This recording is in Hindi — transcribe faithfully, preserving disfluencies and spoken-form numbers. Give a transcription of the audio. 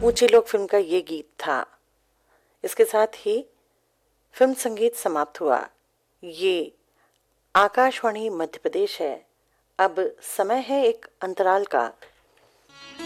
ऊंचे लोग फिल्म का ये गीत था। इसके साथ ही फिल्म संगीत समाप्त हुआ। ये आकाशवाणी मध्य प्रदेश है। अब समय है एक अंतराल का।